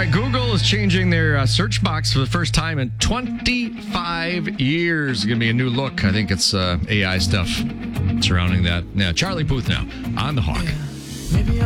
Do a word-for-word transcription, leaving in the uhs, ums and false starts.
right, Google is changing their uh, search box for the first time in twenty-five years. It's going to be a new look. I think it's uh, A I stuff surrounding that. Yeah, Charlie Puth now on the Hawk. Maybe